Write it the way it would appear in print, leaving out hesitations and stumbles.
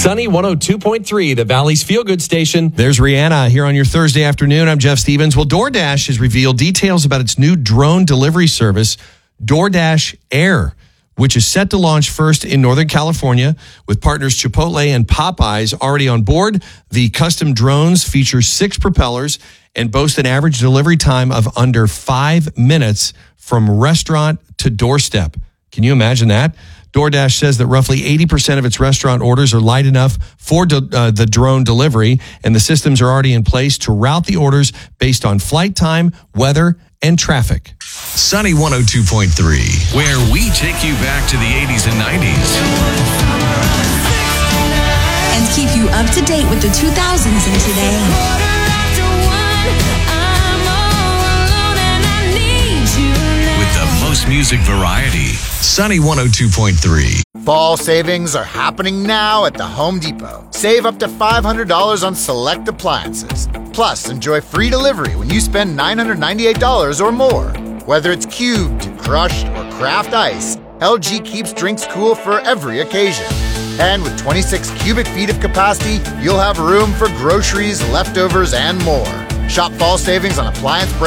Sunny 102.3, the Valley's feel-good station. There's Rihanna here on your Thursday afternoon. I'm Jeff Stevens. Well, DoorDash has revealed details about its new drone delivery service, DoorDash Air, which is set to launch first in Northern California with partners Chipotle and Popeyes already on board. The custom drones feature 6 propellers and boast an average delivery time of under 5 minutes from restaurant to doorstep. Can you imagine that? DoorDash says that roughly 80% of its restaurant orders are light enough for the drone delivery, and the systems are already in place to route the orders based on flight time, weather, and traffic. Sunny 102.3, where we take you back to the 80s and 90s. And keep you up to date with the 2000s and today. With the most music variety. Sunny 102.3. Fall savings are happening now at the Home Depot. Save up to $500 on select appliances. Plus, enjoy free delivery when you spend $998 or more. Whether it's cubed, crushed, or craft ice, LG keeps drinks cool for every occasion. And with 26 cubic feet of capacity, you'll have room for groceries, leftovers, and more. Shop fall savings on appliance brands